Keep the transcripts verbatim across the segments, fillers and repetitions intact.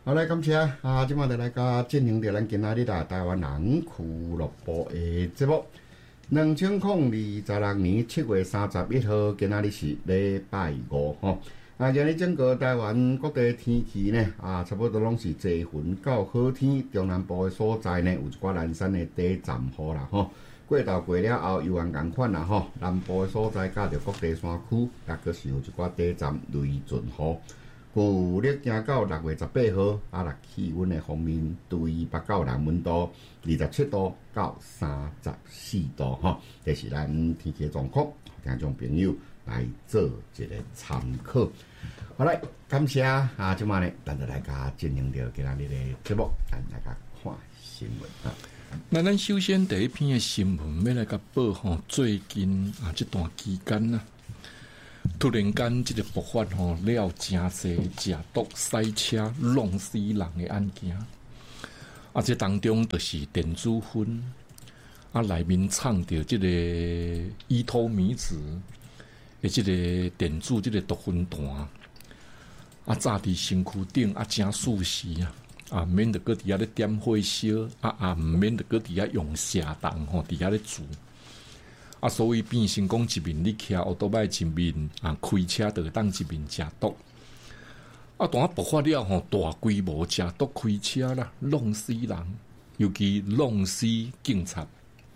好来，感谢啊！今晚就来甲进行着咱今仔日啦台湾人俱乐部的节目。两千零二十六年七月三十一号，今仔日是礼拜五吼。啊，今日整个台湾各地天气呢，啊，差不多拢是多云到好天。中南部的所在呢，有一寡零散的短暂雨啦吼。过昼过了后，又按共款啦吼。南部的所在，甲着各地山区，也阁是有一寡短暂雷阵雨。旧历行到六月十八号，啊，啦气温的方面，对北到南温度二十七度到三十四度吼，这是咱天气状况，听众朋友来做一个参考。好来，感谢啊！今晚呢，咱就来甲进行着今仔日的节目，咱来甲看新闻啊。 那咱首先第一篇的新闻要来甲报吼，最近啊这段期间呢。突然间，这个爆发吼了真侪食毒、塞车、弄死人的案件，啊，这当中就是电子烟，啊，内面藏着这个伊托米子的这个电子这个毒烟弹，啊，炸伫身躯顶啊，真舒适啊，啊，免得搁伫遐咧点火烧，啊啊，毋免得搁伫遐用射弹吼，伫遐咧煮。啊，所以变成讲一面你骑奥多摆一面啊，开车就当一面食毒。啊，当爆发了吼，大规模食毒开车啦，弄死人，尤其弄死警察。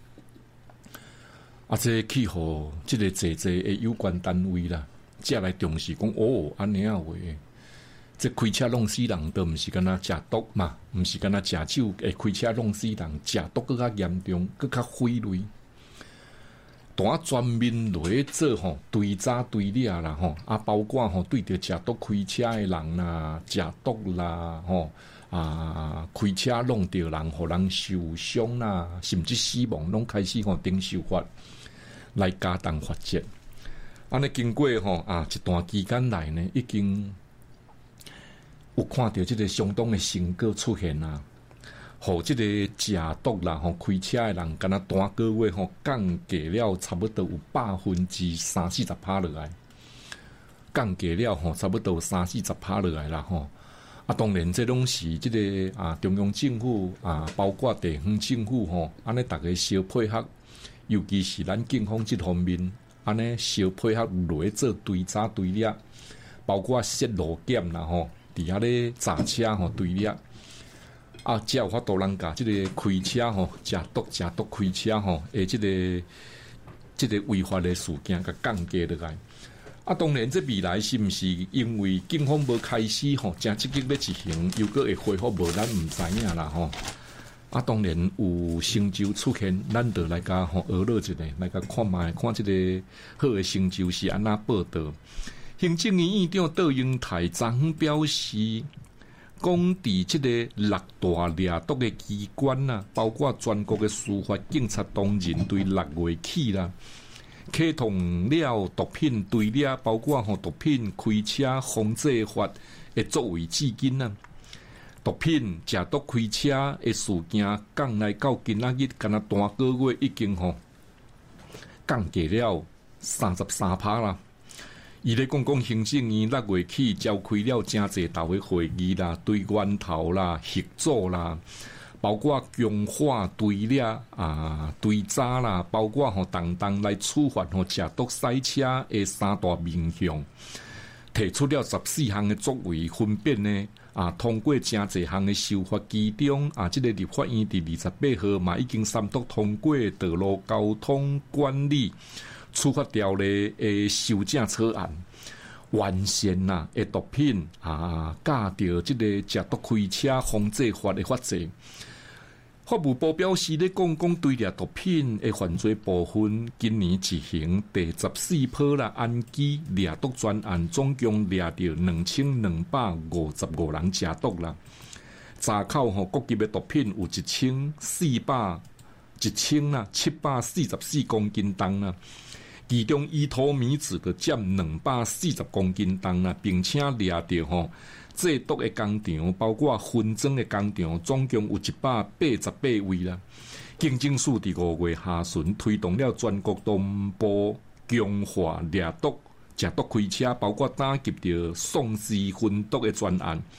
啊，这去互即个济济的有关单位啦，才来重视讲哦，安尼啊话，这开车弄死人都毋是干那食毒嘛，毋是干那食酒会开车弄死人，食毒更较严重，更较毁类。单专门来做吼对查对抓啦吼，啊包括吼对着食毒开车的人啦、食毒啦吼啊开车弄着人，互人受伤啦，甚至死亡，拢开始吼顶受法来加重罚则。安尼经过吼啊一段期间内呢，已经有看到这个相当的成果出现啦。互即个食毒啦，吼开车的人，敢若单个月吼降价了，差不多有百分之三四十趴落来，降价了吼，差不多三四十趴落来啦吼。啊，当然这拢是即个啊中央政府啊，包括地方政府吼，安尼大家相配合，尤其是咱警方这方面，安尼相配合来做对查对抓，包括摄路检啦吼，伫遐咧查车吼对抓。啊，才有法度人甲即个开车吼，食毒食毒开车吼，诶，即个即个违法的事件，甲降低落来。啊，当然，这未来是毋是因为警方无开始吼，正积极要执行，又搁会恢复无，咱毋知影啦吼。啊，当然有成就出现，咱就来甲吼学乐一下，来甲看卖看即个好的成就是安那报道。行政院院长杜英台昨昏表示。讲伫即个六大掠毒的机关呐，包括全国的司法警察同仁对六月起啦，启动了毒品对抓，包括吼毒品开车防制法的作为至今呐，毒品食毒开车的事件降来到今仔日，敢若单个月已经吼降低了三十三趴啦。伊咧讲讲行政院六月起召开了真侪大的会议啦，对源头啦、合作啦，包括强化对抓啊、对查啦，包括吼当当来处罚吼食毒塞车的三大面向，提出了十四项的作为，分别呢啊通过真侪项的修法其中啊，即、这个立法院伫二十八号嘛已经三读通过道路交通管理。处罚条例的修正草案，完善呐的毒品啊，加着即个食毒开车防制法的法制。法务部表示咧，讲讲对掠毒品的犯罪部分，今年执行第十四波啦案机掠毒专案，总共掠着两千两百五十五人食毒啦。查扣吼各级的毒品有一千四百一千啦七百四十四公斤重啦。其中伊托米子就占两百四十公斤重啦，并且掠着吼制毒的工厂，包括分装的工厂，总共有一百八十八位啦。警政署伫五月下旬推动了全国东部强化掠毒、食毒开车，包括打击着丧尸贩毒的专案。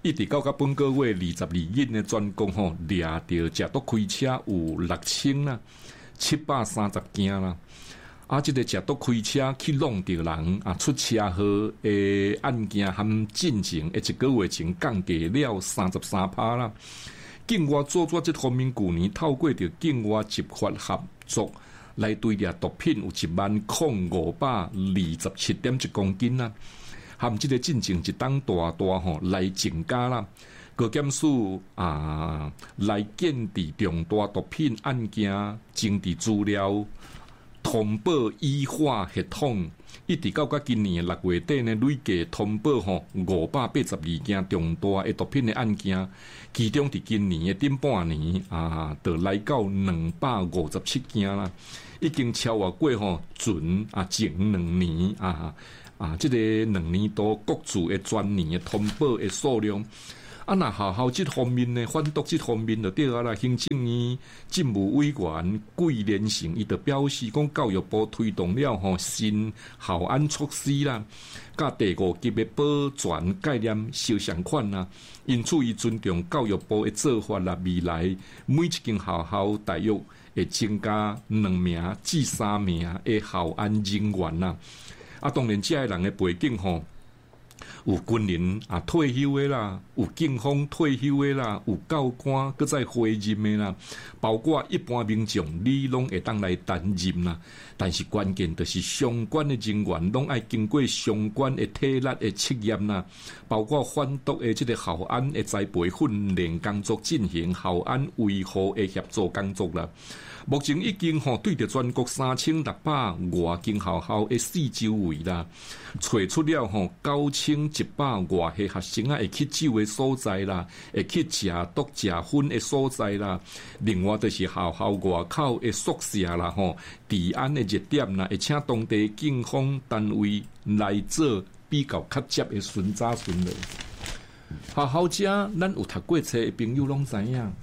一直到到本个月二十二日呢，专讲吼，掠到食毒开车有六千啦，七百三十件啦。啊，即、這個食毒开车去弄着人啊，出车祸诶案件含进程诶一个月前降低了三十三趴啦。境外做做这方面，去年透过着境外执法合作来对掠毒品有一万零五百二十七点一公斤啦。含即个进程一档大大吼来增加啦。高检署啊来鉴定重大毒品案件政治资料通报依化系统，一直到到今年六月底呢，累计通报吼五百八十二件重大的毒品的案件，其中伫今年的顶半年啊，就来到两百五十七件啦，已经超越过吼准啊前两年啊啊，即、這个两年多各自的全年的通报的数量。啊，那学校这方面呢，反毒这方面就对啊啦。行政院政务委员桂连成伊就表示，讲教育部推动了吼新校安措施啦，甲第五级的保全概念修相款啦。因此，伊尊重教育部的做法啦，未来每一间学校大约会增加两名至三名的校安人员啦。啊，当然，这个人的背景吼。有军人啊退休的啦，有警方退休的啦，有教官搁再回任的啦，包括一般民众，你拢会当来担任啦。但是关键就是相关的人员拢爱经过相关的体力的测验啦，包括反毒的这个校安的栽培训练工作进行校安维护的协作工作啦。目前已经吼对着全国三千六百外间学校的四周围啦，找出了吼九千一百外些学生啊会去酒的所在啦，会去食毒食薰的所在啦。另外就是学校外口的宿舍啦，吼治安的热点啦，会请当地警方单位来做比较较接的巡查巡逻。学校遮咱有读过册的朋友拢知影。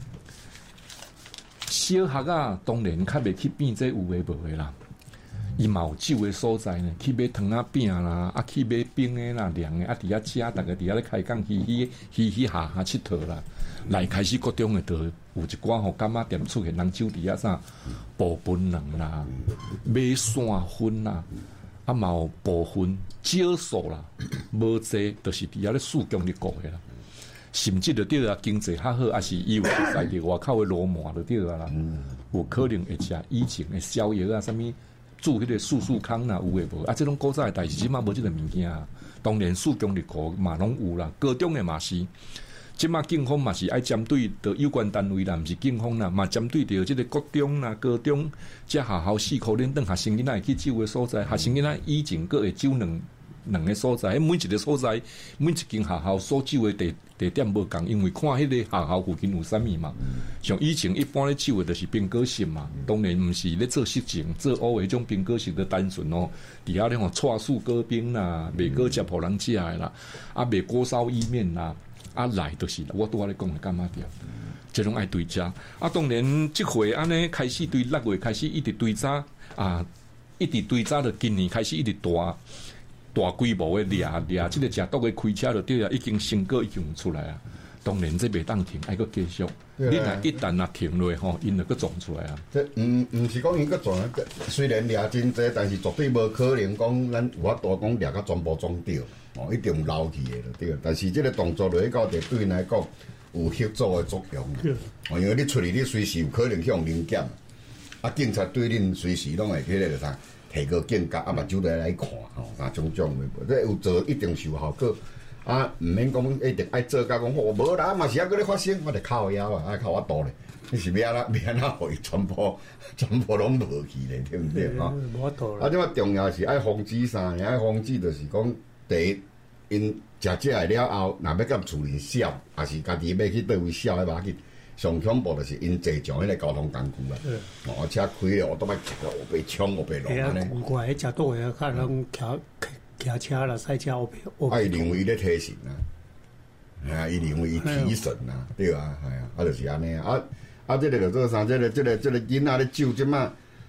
小学啊，当然较袂去变这有诶无诶啦。伊嘛有酒诶所在呢，去买糖仔饼啦，啊去买冰诶啦、凉诶，啊伫遐食，逐个伫遐咧开讲嘻嘻嘻嘻哈哈佚佗啦。来开始各种诶，都有一寡吼柑仔店出现人手伫遐啥爆槟榔啦、买散薰啦，啊嘛有部分少数啦，无济，就是伫遐咧输强力过诶啦。甚至就对啊，经济较好，还是伊有会使伫外口的罗马就对啊啦。嗯、有可能会食以前的宵夜啊，什么煮迄个素素康啦，有诶无？啊，这种古早的代志，即马无即个物件。当然，数强力股嘛拢有啦，高中的嘛是。即马警方嘛是爱针对着有关单位啦，毋是警方啦，嘛针对着即个国中啦、高中，即学校四可能等学生囡仔会去酒的所在，学生囡仔以前个会酒两。两个所在，每一个所在，每一间学校所酒的地地点无共，因为看迄个学校附近有啥物嘛。像以前一般咧酒的，就是冰果室嘛，当然毋是咧做色情、做乌的种冰果室的单纯哦。底下咧吼串素果冰啦，卖果汁互人食的啦，啊卖锅烧意面啦，啊来就是我拄仔咧讲的干嘛店，这种爱对查。啊，当然即回安尼开始对六月开始一直对查啊，一直对查到今年开始一直大。大规模的掠掠，即个食毒的开车就对啊，已经成果已经出来啊。当然，这袂当停，还佫继续。你若一旦若停落吼，因就佫撞出来啊。 这毋毋是讲因佫撞，虽然掠真济，但是绝对无可能讲咱有法度讲掠甲全部撞掉，哦，一定有漏去的就对。但是这个动作落去到底对因来讲有协助的作用。哦，因为你出去，你随时有可能去用临检，啊，警察对恁随时拢会去个啥。提高警觉，啊，目睭来来看吼，啥种种的，这有做一定是有效果。啊，毋免讲一定爱做甲讲，哦，无啦，嘛是还搁咧发生，我着靠腰啊，啊靠我度咧，你是要安怎要安怎互伊全部全部拢无去咧，对毋对啊？无度啦。啊，即摆重要是爱防止啥？爱防止就是讲，第一，因食食来了后，若要甲厝里烧，还是家己要去倒位烧，迄把去。上恐怖就是因坐上迄个交通工具啦，哦，车开了，我都要我被冲，我被落安尼。 难怪迄食毒诶，较人骑骑车啦、赛车，我被我。 啊，伊认为伊咧提神啊，系啊，伊认为伊提神啊，对啊，系啊，啊就是安尼啊，啊，啊，这个就做啥？这个、这个、这个囡仔咧酒即马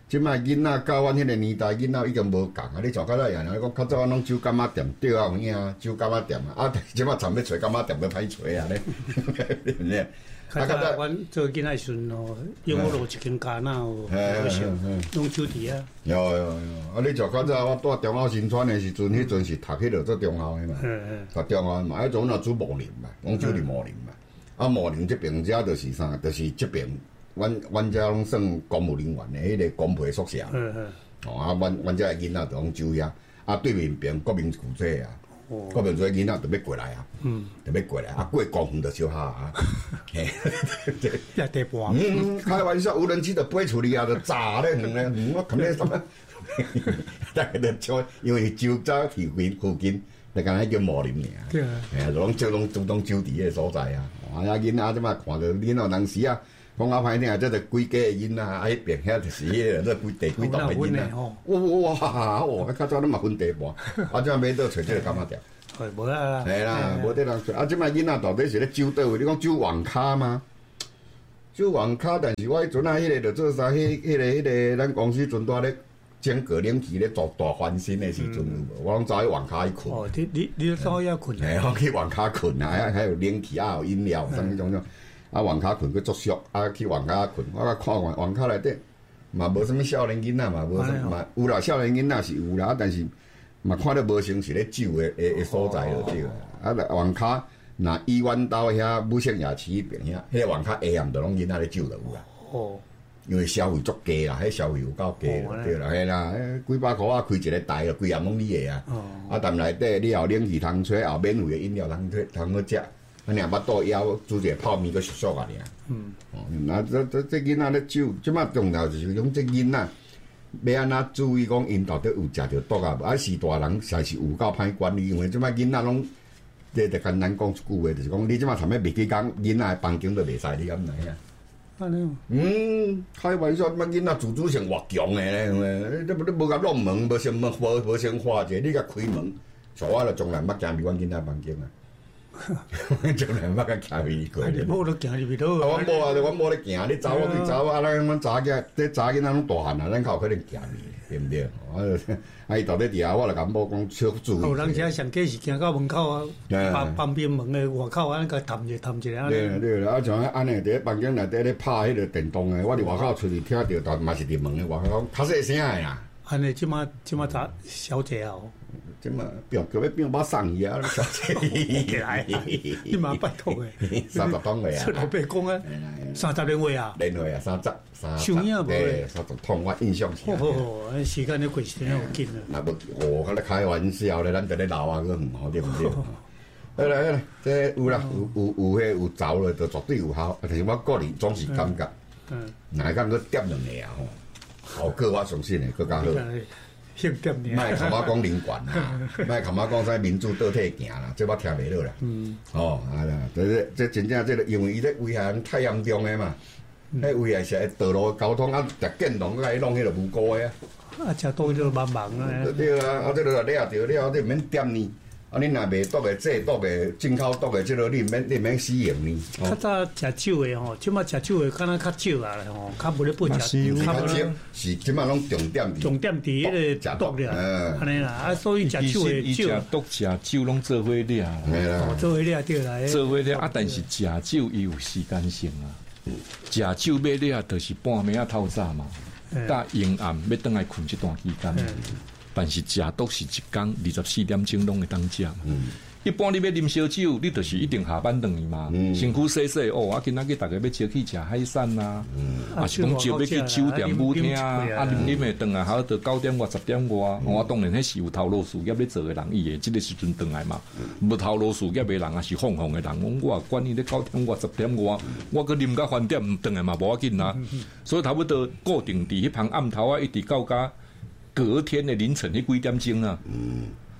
即摆囡仔到阮迄个年代，囡仔已经无共啊！你像较早样，你讲较早拢酒柑仔店，对啊，有影酒柑仔店啊，啊，即摆参要找柑仔店，要歹找啊咧，对不对？ 较早阮做囡仔时阵哦，永和路一间咖那哦，好少，拢酒店啊。 有有有，啊！你像较早我住中澳新村的时阵，迄阵是读迄个做中澳的嘛，读中澳嘛，迄阵若煮毛林嘛，讲酒店毛林嘛，啊毛林这边遮就是啥，就是这边。阮阮遮拢算公务人员的迄个公陪宿舍， 嗯嗯， 哦啊，阮阮遮的囡仔就拢住遐，啊对面边国民古迹啊，国民古迹囡仔就要过来啊，嗯，就要过来，啊过公园就小下啊，嘿， 一地盘， 嗯，开玩笑，无人机就飞出去啊，就炸咧，两个，我看咧什么，大家就笑，因为酒早附近附近，就敢若叫毛林尔， 对啊， 哎，拢就拢主动住伫迄个所在啊，啊囡仔即摆看着囡仔当时啊。讲啊歹听，这着规家的囡仔，啊迄边遐就是迄个，这规地几栋的囡仔，哇哇，较早拢嘛分地盘，啊，即买倒找这个柑仔店， 系无啊， 系啦，无得人找，啊，即摆囡仔到底是咧酒倒位？你讲酒网咖吗？酒网咖，但是我迄阵啊，迄个着做啥？迄、迄个、迄个，咱公司阵在咧整个冷气咧做大翻新的时阵，我拢走去网咖去困。 哦，你你你走遐困？ 嘿，我去网咖困啊，还还有冷气啊，有饮料，啥物种种。啊，网咖困去作宿，啊去网咖困，我甲看网网咖内底嘛无啥物少年囡仔嘛，无啥嘛有啦，少年囡仔是有啦，但是嘛看到无像是咧酒的的的所在就对啦。啊，网咖若医院兜遐武圣夜市迄边遐，迄个网咖下暗就拢囡仔咧酒就有啦。哦，因为消费足低啦，迄消费有够低啦，对啦，嘿啦，几百箍啊开一个台就规暗拢你的啊。啊，但内底你后冷气通吹，后免费的饮料通吹通好食。啊，尔巴肚枵煮一个泡面，佮熟熟啊，尔。嗯。哦，那这这这囡仔咧酒，即摆重要就是讲这囡仔要安怎注意讲因到底有食着毒啊无？啊是大人实在是有够歹管理，因为即摆囡仔拢，这就简单讲一句话，就是讲你即摆参要袂去讲囡仔的房间都袂使，你敢知影？ 安尼。 嗯，开玩笑，即摆囡仔自主性偌强诶咧，你你无甲弄门，无先无无无先化者，你甲开门，像我就从来捌行入阮囡仔房间啊。从来捌甲行入过。 你某都行入去倒。 我某啊，我某咧行，你查某去查某，啊，咱阮查囝，这查囡仔拢大汉啊，咱较有可能行入，对毋对？啊，伊到底伫遐，我就甲某讲小注意。 有人遮上计是行到门口啊，旁旁边门的外口安尼甲探者探者安尼。 对对啦，啊像安尼伫咧房间内底咧拍迄个电动诶，我伫外口出去听着，但嘛是伫门诶外口讲较细声诶啦。安尼即马即马查小姐哦。 即嘛变叫要变把送伊啊！小姐来，你嘛拜托诶， 三十桶诶啊！ 老爸讲啊，三十年话啊， 年话啊，三十三十。 上影无诶，三十桶我印象是。 哦，时间咧过时间好紧啊。 那无，哦，迄咧开玩笑咧，咱这咧老啊个远吼，对毋对？好啦好啦，这有啦，有有有迄有走咧，就绝对有效。但是我个人总是感觉，嗯，哪敢去点两个啊吼，后果我相信会更加好。莫甲我讲灵官啦，莫甲我讲啥民主倒退行啦，这我听袂落啦。嗯，哦，啊啦，这这这真正这个，因为伊咧危害太严重诶嘛，迄危害是道路交通啊，食建农甲伊弄迄个无辜诶啊。 啊，食多就茫茫啊。 对啊，啊这个了着了，你毋免点呢。啊，你若卖毒诶、制毒诶、进口毒诶，即个你毋免你毋免使用呢。 较早食酒诶吼，即马食酒诶，敢若较少啊吼，较无咧不食。 较少是即马拢重点。 重点伫迄个毒了，安尼啦。啊，所以食酒诶酒。 食毒食酒拢做伙了。 嘿啦， 做伙了对啦。 做伙了啊，但是食酒伊有时间性啊。食酒要了，就是半暝啊透早嘛，到阴暗要倒来困一段期间。但是食毒是一工二十四点钟拢会当食嘛。嗯、一般你要啉烧酒，你就是一定下班等于嘛。嗯、身躯洗洗哦，啊，今仔日大家要招去食海产啊，啊是讲招要去酒店舞厅啊，啊啉啉的等来，还要到九点外十点外。嗯、我当然迄是有头路事业咧做的人，伊会即个时阵等来嘛。无头路事业的人啊，是放放的人，我管你咧九点外十点外，我搁啉到饭店唔等来嘛，无要紧啊。所以差不多固定伫迄旁暗头啊，一直到甲。隔天的凌晨迄几点钟啊，嗯，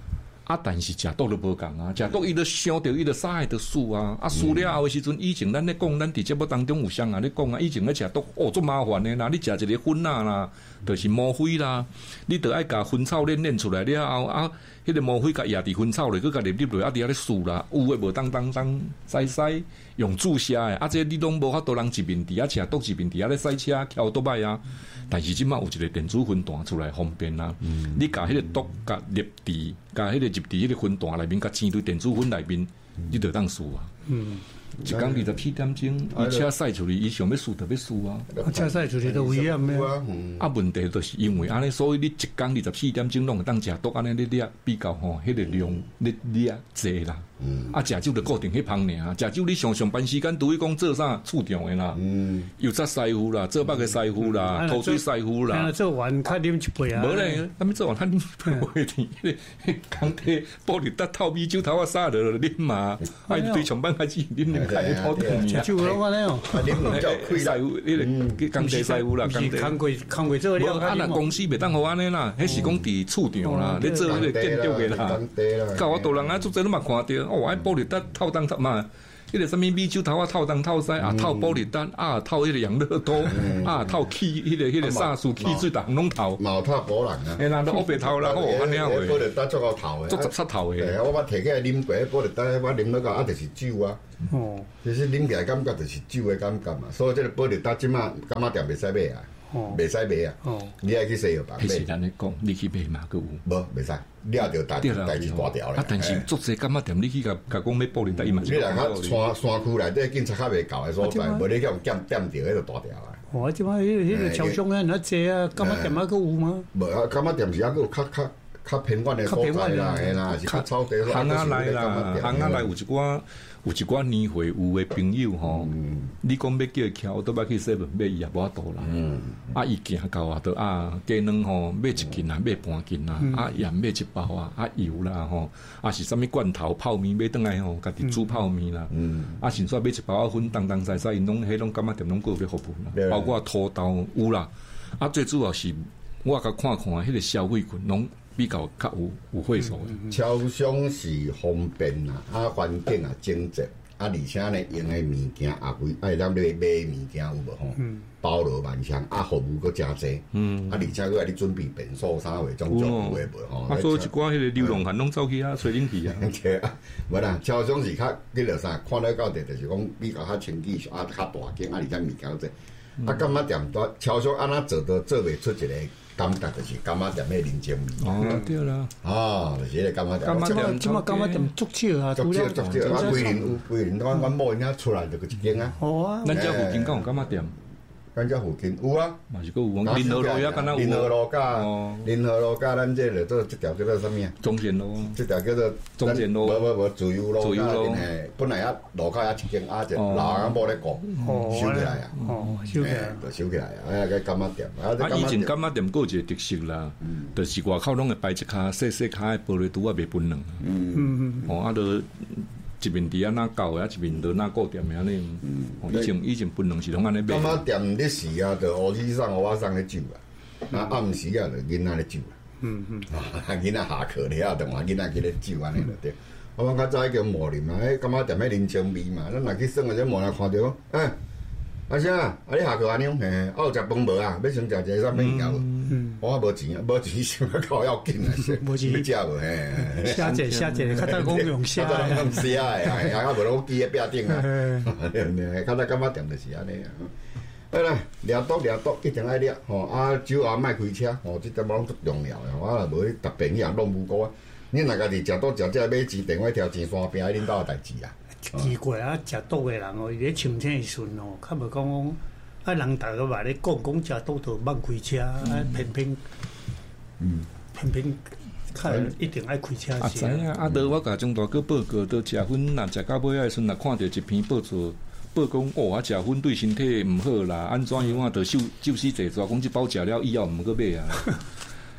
啊，但是食毒都无共啊，食毒伊著伤着伊著杀着死啊，啊死了后的时阵，以前咱咧讲，咱伫节目当中有双啊咧讲啊，以前咧食毒哦，足麻烦的啦，你食一个粉啊啦，就是毛灰啦，你著爱甲薰草炼炼出来了后啊，迄个毛灰甲压伫薰草咧，佮甲入入落啊，伫遐咧输啦，有诶无当当当使使用注射诶，啊，这你拢无法度人一面伫遐食毒一面伫遐咧驶车翘倒摆啊。但是即马有一个电子分弹出来方便啦，嗯、你甲迄个毒甲入伫，甲迄个入伫迄个分弹内面，甲嵌对电子粉内面，嗯、你就当输啊。嗯，一工二十四点钟，伊车驶出去，伊想要输就要输啊。 车驶出去都危险咩？ 啊，问题就是因为安尼，所以你一工二十四点钟拢会当食毒，安尼你掠比较吼，迄个量你掠济啦。嗯、啊，食酒就固定迄芳尔，食酒你上上班时间拄去讲做啥处长的啦，嗯、油炸师傅啦，做肉嘅师傅啦，土水师傅啦， 做完较啉一杯啊。 无咧，咱们做完较啉一杯的，迄个工地玻璃搭透米酒头啊，洒落啉嘛，啊，对上班开始啉啉开土地食酒拢安尼哦， 啉唔叫亏师傅，迄个工地师傅啦，工地工过工过做了。 啊，那公司袂当好安尼啦，迄是讲伫处长啦，你做迄个建筑嘅啦，教我大人啊，做这拢嘛看到，哦，爱玻璃搭。透当透嘛，迄个什么米酒头啊，透当透西啊，透玻璃单啊，透迄个养乐多啊，透气迄个迄个煞素气水，逐项拢透。 毛透保人啊， 哎啦，都乌白透啦，哦，安尼啊会。玻璃单足够透的， 足十七透的。 我捌摕起来啉过，玻璃单我啉到到啊，就是酒啊。哦。其实啉起来感觉就是酒的感觉嘛，所以这个玻璃单即马干嘛店袂使买啊？哦，袂使买啊！哦，你爱去西药房买。 迄时咱咧讲，你去买嘛，佮有。 无，袂使，了着代代志大条咧。 啊，但是足济干嘛店，你去甲甲讲要玻璃单，伊嘛是。 你若较山山区内底警察较袂够的所在，无你叫店店着迄个大条啊。 哦，即摆迄迄个超商啊，那济啊，干嘛店啊，佮有吗？ 无啊，干嘛店是还佮有较较较偏远的所在啦，嘿啦，是较草地。 行啊来啦，行啊来有一寡。有一寡年岁有诶朋友吼，嗯、你讲要叫伊徛，倒摆去西门买伊也无法度啦。嗯、啊，伊行到啊，都啊鸡卵吼买一斤啊，买半斤啊，嗯、啊盐买一包啊，啊油啦吼，啊是啥物罐头泡面买倒来吼，家己煮泡面啦。嗯、啊，甚至买一包粉当当晒晒，因拢迄拢感觉店拢个别服务啦，包括土豆有啦。啊，最主要是我甲看看迄个消费群拢。比较较有有会所的， 超商是方便啊，啊环境啊整洁，啊而且呢用的物件也贵，啊咱买买物件有无吼？嗯、包罗万象，啊服务佫真济，嗯、啊而且佫爱你准备便所啥话，种种有诶无吼？ 啊，所以一寡迄个流浪汉拢走去啊，吹冷气啊。 啊，无啦，超商是较迄落啥，看了到底就是讲比较较清气，啊较大间，啊而且物件济。啊，干嘛店多超商安那做都做袂出一个。感觉就是干妈店迄零精味。 哦，对啦。 哦，就是个干妈店。 干妈店，即马干妈店足少啊， 足少足少。啊，桂林有桂林，阮阮某因遐出来就一间啊。 好啊。 咱遮附近敢有干妈店？ 咱遮附近有啊。 嘛是佫有，林河路遐敢若有。 林河路甲林河路甲咱这个做这条叫做啥物啊？ 中间路。 这条叫做中间路。 无无无，自由路。 自由路。 嘿，本来啊路口遐一间啊，就老阿某咧讲，收起来啊。 哦，收起来。 就收起来啊！哎，个干妈店。 啊，以前干妈店佫有一个特色啦，就是外口拢会摆一卡细细卡的玻璃珠啊，卖分两。嗯嗯嗯。哦，啊，都。一面伫啊那搞的，啊一面伫那顾店的安尼。嗯，以前以前分两是拢安尼卖。 干嘛店咧时啊，就乌子送我送咧酒啊，啊暗时啊，就囡仔咧酒啊。嗯嗯。啊，囡仔下课了，同埋囡仔去咧酒安尼就对。我讲较早叫磨啉嘛，迄干嘛店迄啉青味嘛，咱若去耍个只磨来看着，哎，阿啥啊？啊你下课安尼？嘿，啊有食饭无啊？要先食一个啥物物件无？嗯，我无钱啊，无钱想要搞要紧啊， 无钱要食无嘿。 写者写者，较早讲用写， 较早用写的，哎，啊无拢记喺壁顶啊。较早干嘛店就是安尼啊。好啦，掠毒掠毒一定爱掠吼，啊酒后莫开车吼，即点拢足重要的。我若无去特别去人弄不过啊。你若家己食毒食这买钱电话条钱山边，恁兜代志啊。 奇怪啊，食毒的人哦，伊咧清醒的时阵哦，较无讲讲，啊人逐个话咧讲讲食毒就莫开车，啊偏偏，嗯，偏偏，较一定爱开车。 啊知影，啊，倒我甲中大哥报告，倒食薰若食到尾仔时阵，若看到一篇报纸，报讲哦，啊食薰对身体毋好啦，安怎样啊？着受受死坐抓，讲即包食了以后毋过买啊。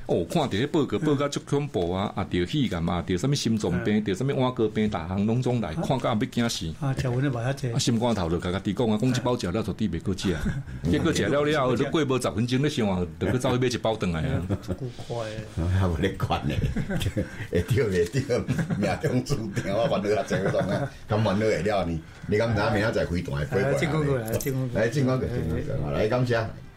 哦，看到迄报告报告足恐怖啊！啊，着肺癌啊，着什么心脏病，着什么碗糕病，大项拢总来，看甲要惊死。 啊，食阮咧买遐济。 啊，心肝头就甲家己讲啊，讲一包食了，绝对袂够食。结果食了了后，你过无十分钟，你想啊，着去走去买一包转来啊。 够快诶！ 啊，无咧管咧，会对袂对，命中注定，我烦恼啊，真个种啊，咁烦恼会了你，你敢知明仔载开段会飞过来？ 来，进攻过来，进攻过，进攻过，来，感谢。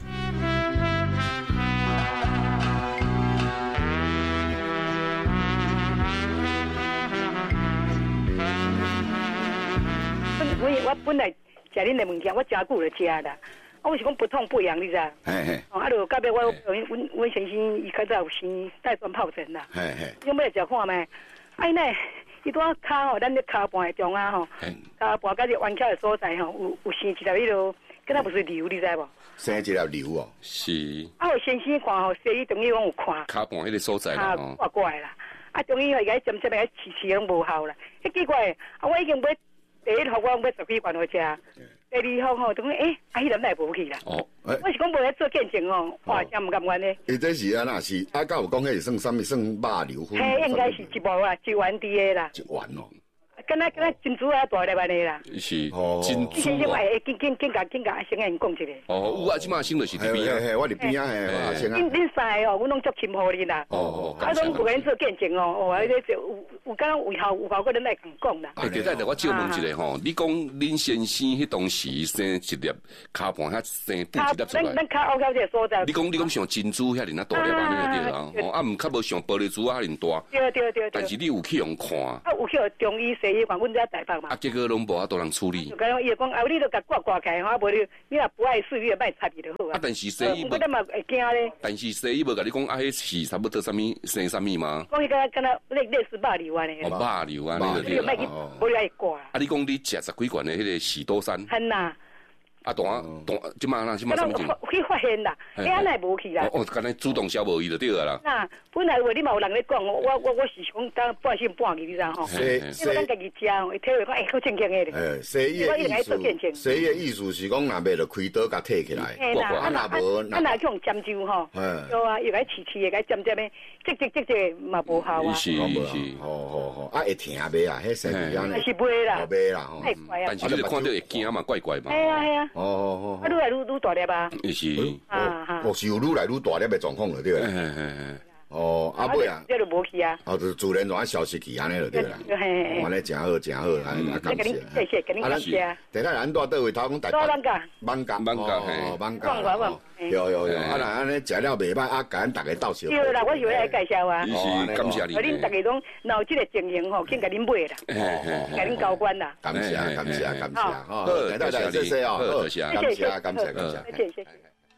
我我本来食恁的物件，我真久就食啦。我是讲不痛不痒，你知？ 嘿嘿。 哦，啊，就到尾我阮阮先生伊较早有生带状疱疹啦。 嘿嘿。 你要来食看觅？哎呢，伊拄啊骹吼，咱咧骹盘的中啊吼，骹盘甲只弯翘的所在吼，有有生一条迄落，敢若不是瘤，你知无？ 生一条瘤哦。 是。 啊，有先生看吼，西医中医讲有看。 骹盘迄个所在啦吼。挂过来啦，啊，中医伊个针针个刺刺拢无效啦。迄奇怪，啊，我已经买。第一号我买十几罐好食，第二号吼，就讲诶，啊，迄人来无去啦。哦，我是讲无来做见证哦，哇，真唔甘愿咧。 伊这是安那是，啊，敢有讲迄算啥物算肉瘤？ 嘿，应该是一部啊，一丸滴的啦。 一丸哦。 敢若敢若珍珠啊大粒安尼啦。 是哦。珍珠。 先生，哎，紧紧紧甲紧甲先人讲一个。 哦，有啊，即马先就是伫边啊。 嘿嘿，我伫边啊，嘿，我先啊。 恁恁三个哦，阮拢足亲和你啦。 哦哦。 啊，拢不跟做见证哦，哦，迄个就有有敢有效有效个人来共讲啦。 哎，对对对，我借问一下吼，你讲恁先生迄当时生一粒骹盘遐生布一粒出来。 咱咱骹凹口这个所在。 你讲你讲像珍珠遐尼啊大粒安尼对啊，哦，啊毋较无像玻璃珠啊遐尼大。 对对对。 但是你有去用看。啊， 有去中医西医看，阮在台北嘛。 啊，结果拢无法度人处理。 就讲伊就讲，啊，你著甲挂挂起来，吼，无你你若不碍事，你就莫插伊就好啊。 啊，但是西医无。 咱嘛会惊咧。 但是西医无甲你讲啊，迄是差不多啥物生啥物吗？ 讲迄个敢若类类似肉瘤安尼。 哦，肉瘤安尼就对。你莫去，无你爱挂。 啊，你讲你食十几罐的迄个喜多山。 很呐。 啊，大大即马啦，即马什么情？ 去发现啦，哎，安尼无去啦。 哦，干那主动消无伊就对了啦。 那本来话你嘛有人咧讲，我我我是讲当半信半疑，你知吼？因为咱家己食吼，伊体会讲哎，好正经诶咧。 诶，西医的意思，西医的意思是讲，若袂着开刀甲摕起来。 嘿啦，啊那无，啊那用针灸吼，有啊，又该刺刺的，该针针的，即即即即嘛无效啊。 是是， 好好好，啊会疼袂啊？迄生理安尼。 是袂啦， 袂啦吼。 太怪啊！ 但是你看到会惊嘛，怪怪嘛。 系啊系啊。 哦哦哦。啊，愈来愈愈大粒啊。 是。 啊哦，是有愈来愈大粒的状况了，对啦。哦，啊尾啊， 这就无去啊。 哦，就自然就消失去安尼就对啦。安尼真好，真好，安尼感谢。 谢谢，跟你感谢。 第个人住倒位头讲台北。 多艋艋艋， 艋艋， 哦，艋艋。有有有，啊那安尼食了袂歹，啊，甲咱大家斗笑。 对啦，我是来介绍啊。 哦，感谢你。 恁大家拢若有即个情形吼，紧甲恁买啦。哦，甲恁交关啦。 感谢感谢感谢，好，大家谢谢哦， 好，谢谢， 感谢感谢感谢， 谢谢。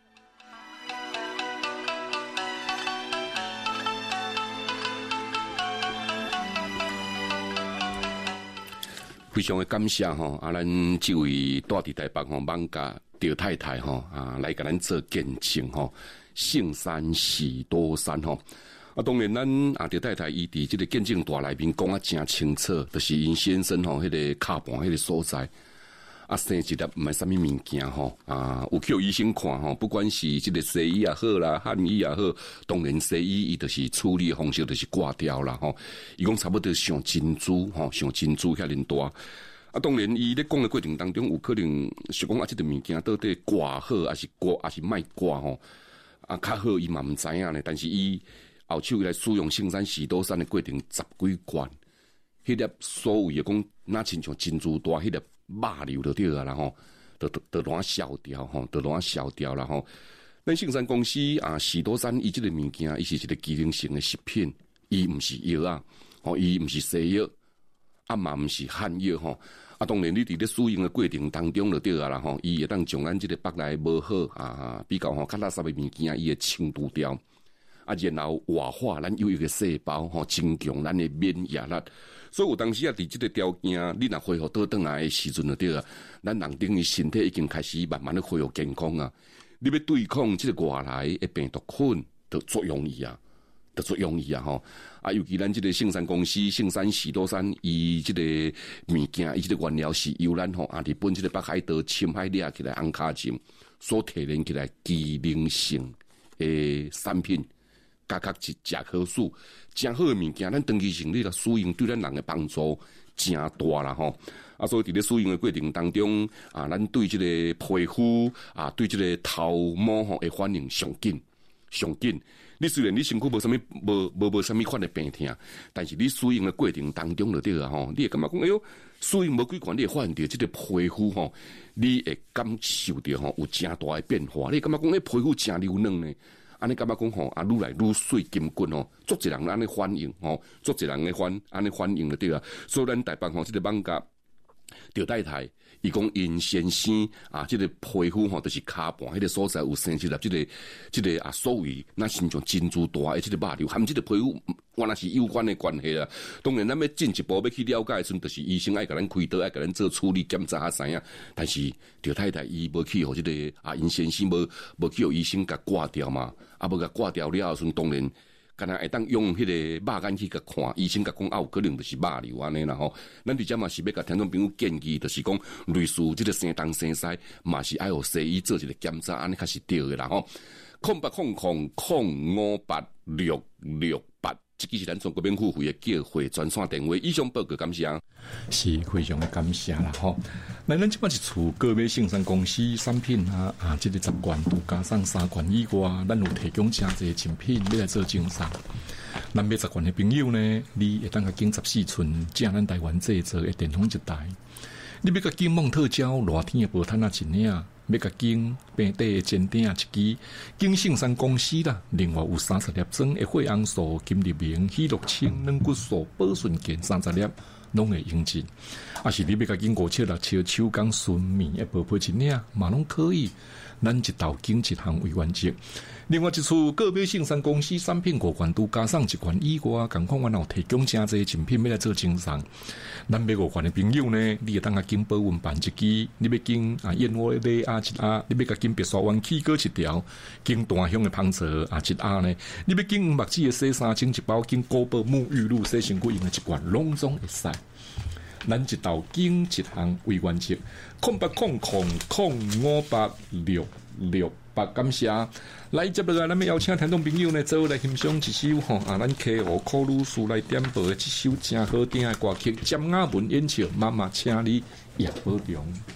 非常的感谢吼，啊，咱这位住伫台北吼，艋舺赵太太吼啊，来甲咱做见证吼，圣山喜多山吼。啊，当然咱啊赵太太伊伫即个见证大内面讲啊真清楚，就是因先生吼迄个骹盘迄个所在。啊，生一粒毋系啥物物件吼啊，有叫医生看吼，不管是即个西医也好啦，汉医也好，当然西医伊就是处理方式就是挂掉啦吼。伊讲差不多像珍珠吼，像珍珠遐尼大。啊，当然伊咧讲的过程当中，有可能是讲啊，即个物件到底挂好，还是挂，还是卖挂吼？啊，较好伊嘛毋知影咧。但是伊后手来使用圣山喜多山的过程十几罐，迄粒所谓的讲，那亲像珍珠大迄粒。肉瘤就对啊，然后就就就乱消掉吼，就乱消掉了吼。咱圣山公司啊，喜多山伊即个物件，伊是一个机能性的食品，伊毋是药啊，吼，伊毋是西药，啊嘛毋是汉药吼。啊，当然你伫咧使用的过程当中就对啊啦吼，伊会当将咱即个北来无好啊，比较吼较垃圾的物件，伊会清除掉。啊，然后活化咱有一个细胞吼，增强咱的免疫力。所以有当时啊，伫即个条件，你若恢复倒转来的时阵就对啊，咱人等于身体已经开始慢慢的恢复健康啊。你要对抗即个外来的病毒菌，就作用伊啊，就作用伊啊吼。啊，尤其咱即个圣山公司、圣山喜多山，伊即个物件，伊即个原料是由咱吼啊日本即个北海道深海掠起来红卡金所提炼起来机能性的产品。 加较是食好素，真好诶物件，咱长期性你来使用，对咱人诶帮助真大啦吼。啊，所以伫咧使用诶过程当中，啊，咱对即个皮肤啊，对即个头毛吼诶反应上紧，上紧。你虽然你身躯无啥物无无无啥物款诶病痛，但是你使用诶过程当中就对啊吼，你会感觉讲，哎哟，使用无几罐，你会发现到即个皮肤吼，你会感受到吼有真大诶变化。你感觉讲，诶，皮肤真柔嫩呢？安尼感觉讲吼，啊，愈来愈水筋骨吼，足一人安尼反应吼，足一人诶反安尼反应就对啊。所以咱台北吼，即个网甲赵太太，伊讲因先生啊，即、这个皮肤吼，就是骹盘迄个所在有生出来，即、这个即、这个啊，所谓那亲像珍珠大诶，即个肉瘤，含即个皮肤原来是有关诶关系啦。当然，咱要进一步要去了解诶时阵，就是医生爱甲咱开刀，爱甲咱做处理检查下知影。但是赵太太伊无去互即、这个啊，因先生无无去互医生甲挂掉嘛，啊，无甲挂掉了后时阵，当然。敢若会当用迄个肉眼去甲看，医生甲讲啊，有可能就是肉瘤安尼啦吼。咱伫遮嘛是要甲听众朋友建议，就是讲类似即个生东生西，嘛是爱互西医做一个检查，安尼较是对诶啦吼。空八空空空五八六六八，即个是咱中国免付费诶叫会专线电话。以上报告感谢。 是非常的感谢啦吼。那咱即摆一厝个别生产公司产品啊啊，即、这个十罐都加上三罐以外，咱有提供真侪精品要来做赠送。咱买十罐的朋友呢，你会当甲经十四寸，正咱台湾制作的电风一台。你要甲经蒙特胶热天的薄毯啊一领，要甲经平底的煎饼一支，经生产公司啦，另外有三十粒装的血红素、金立明、喜乐清、软骨素、保顺健三十粒。拢会用尽，啊是你要甲经五七六七手工纯棉的薄皮一领，嘛拢可以。咱一道经一项为原则。另外一处个别生产公司产品五罐都加上一罐以外，共款我有提供真侪精品要来做赠送。咱买五罐的朋友呢，你会当甲经保温办一支，你要经啊燕窝的啊一盒，你要甲经白沙湾起锅一条，经大香的香肠啊一盒呢，你要经木子的洗衫精一包，经古堡沐浴露洗身躯用的一罐，拢总会使。咱一道经一项为原则，空八空空空五八六六八，感谢。来接落来，咱要邀请听众朋友呢，做来欣赏一首吼啊，咱K O考鲁斯来点播的一首真好听的歌曲《尖牙门演唱》，妈妈请你也保重。